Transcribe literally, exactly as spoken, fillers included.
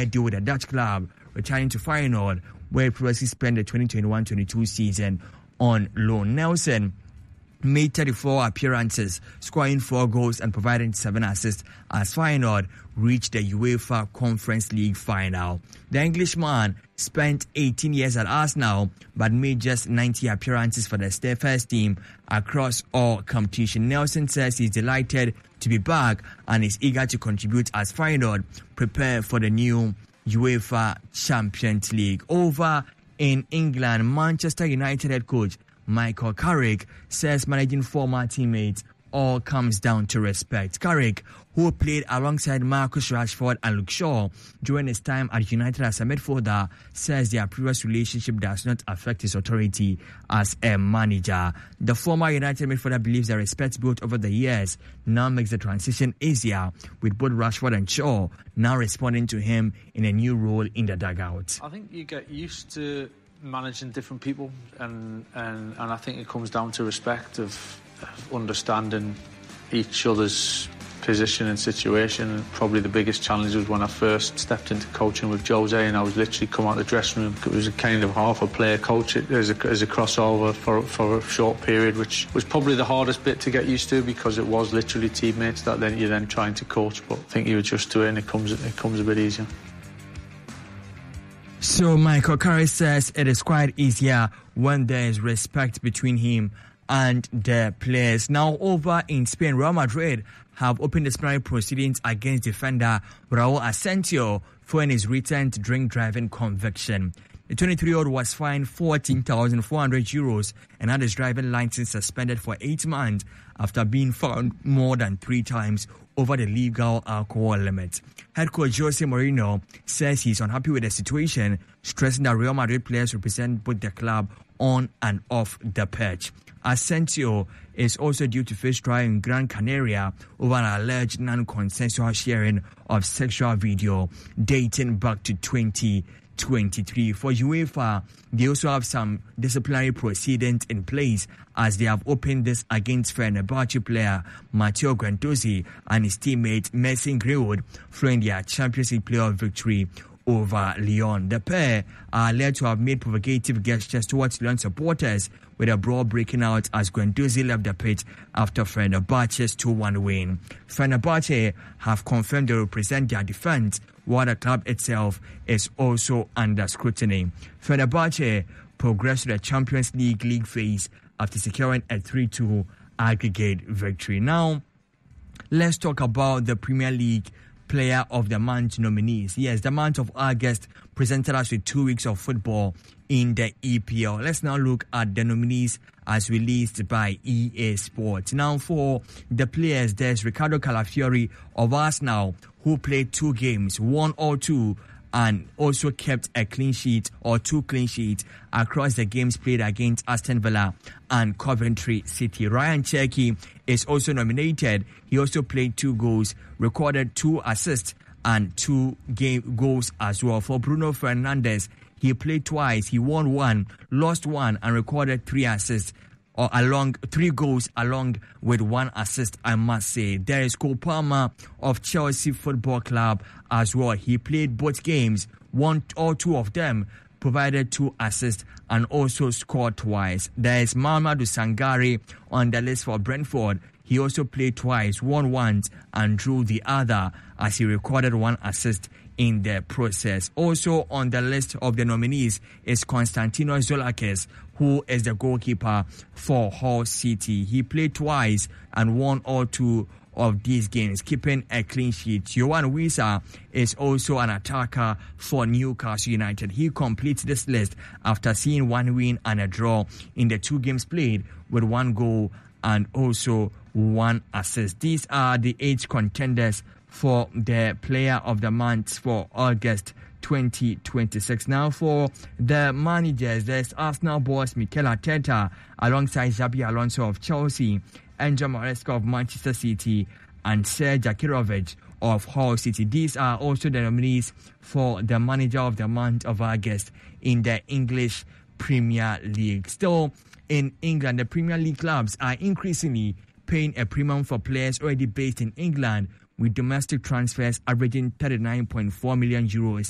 one-year deal with a Dutch club, returning to Feyenoord, where he previously spent the twenty twenty-one twenty-two season on loan. Nelson made thirty-four appearances, scoring four goals and providing seven assists as Feyenoord reached the UEFA Conference League final. The Englishman spent eighteen years at Arsenal but made just ninety appearances for the first team across all competition. Nelson says he's delighted to be back and is eager to contribute as Feyenoord prepare for the new UEFA Champions League. Over in England, Manchester United head coach Michael Carrick says managing former teammates all comes down to respect. Carrick, who played alongside Marcus Rashford and Luke Shaw during his time at United as a midfielder, says their previous relationship does not affect his authority as a manager. The former United midfielder believes the respect built over the years now makes the transition easier, with both Rashford and Shaw now responding to him in a new role in the dugout. I think you get used to managing different people, and, and, and I think it comes down to respect of, of understanding each other's position and situation. And probably the biggest challenge was when I first stepped into coaching with Jose, and I was literally come out of the dressing room. It was a kind of half a player coach as a, as a crossover for, for a short period, which was probably the hardest bit to get used to, because it was literally teammates that then you're then trying to coach. But I think you adjust to it and it comes, it comes a bit easier. So Michael Carrick says it is quite easier when there is respect between him and the players. Now over in Spain, Real Madrid have opened disciplinary proceedings against defender Raul Asensio for his recent drink driving conviction. The twenty-three-year-old was fined fourteen thousand four hundred euros and had his driving license suspended for eight months after being found more than three times over the legal alcohol limit. Head coach Jose Mourinho says he's unhappy with the situation, stressing that Real Madrid players represent both the club on and off the pitch. Asensio is also due to face trial in Gran Canaria over an alleged non-consensual sharing of sexual video dating back to twenty twenty-three. For UEFA, they also have some disciplinary proceedings in place as they have opened this against Fenerbahce player Matteo Guendouzi and his teammate Mason Greenwood following their Champions League playoff victory over Lyon. The pair are alleged to have made provocative gestures towards Lyon supporters, with a brawl breaking out as Guendouzi left the pitch after Fenerbahce's two one win. Fenerbahce have confirmed they represent their defense, while the club itself is also under scrutiny. Fenerbahce progressed to the Champions League league phase after securing a three two aggregate victory. Now, let's talk about the Premier League Player of the Month nominees. Yes, the month of August presented us with two weeks of football in the E P L. Let's now look at the nominees as released by E A Sports. Now, for the players, there's Ricardo Calafiori of Arsenal, who played two games, won all two, and also kept a clean sheet or two clean sheets across the games played against Aston Villa and Coventry City. Ryan Cherki is also nominated. He also played two goals, recorded two assists and two game goals as well. For Bruno Fernandes, he played twice. He won one, lost one, and recorded three assists. Or along three goals along with one assist, I must say. There is Cole Palmer of Chelsea Football Club as well. He played both games, won all two of them, provided two assists, and also scored twice. There is Mamadou Sangare on the list for Brentford. He also played twice, won once, and drew the other, as he recorded one assist in the process. Also on the list of the nominees is Konstantinos Zoulakis, who is the goalkeeper for Hull City. He played twice and won all two of these games, keeping a clean sheet. Yohan Wissa is also an attacker for Newcastle United. He completes this list after seeing one win and a draw in the two games played, with one goal and also one assist. These are the eight contenders for the Player of the Month for August twenty twenty-six. Now for the managers, there's Arsenal boss Mikel Arteta alongside Xabi Alonso of Chelsea, Enzo Maresca of Manchester City, and Serge Akirovic of Hull City. These are also the nominees for the Manager of the Month of August in the English Premier League. Still in England, the Premier League clubs are increasingly paying a premium for players already based in England, with domestic transfers averaging thirty-nine point four million euros